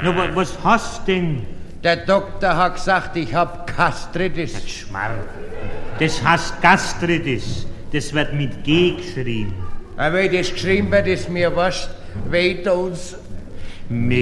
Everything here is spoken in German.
Na, was hast denn? Der Doktor hat gesagt, ich hab Gastritis. Schmarr. Das heißt Gastritis. Das wird mit G geschrieben. Aber wie das geschrieben wird, ist mir wurscht. Weht uns.